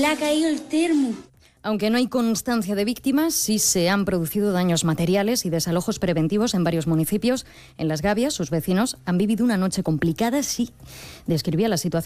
le ha caído el termo. Aunque no hay constancia de víctimas, sí se han producido daños materiales y desalojos preventivos en varios municipios. En Las Gavias, sus vecinos han vivido una noche complicada, sí. Describía la situación